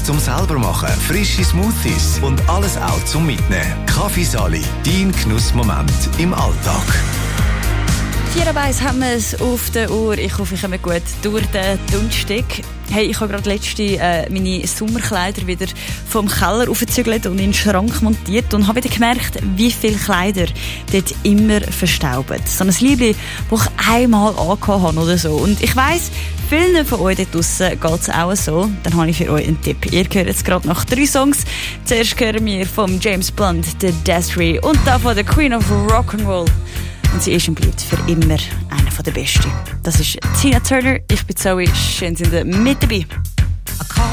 zum selber machen, frische Smoothies und alles auch zum Mitnehmen. Kaffeesali, dein Genussmoment im Alltag. 4:01 haben wir es auf der Uhr. Ich hoffe, ich komme gut durch den Donnerstag. Hey, ich habe gerade meine Sommerkleider wieder vom Keller aufgezügelt und in den Schrank montiert und habe wieder gemerkt, wie viele Kleider dort immer verstauben. So ein Liebling, das ich einmal angehabt habe oder so. Und ich weiss, vielen von euch dort draussen geht es auch so. Dann habe ich für euch einen Tipp. Ihr hört jetzt gerade noch 3 Songs. Zuerst hören wir von James Blunt, The Desiree und dann von der Queen of Rock'n'Roll. Und sie ist und bleibt für immer einer der Besten. Das ist Tina Turner. Ich bin Zoe. Schön, sind ihr mit dabei.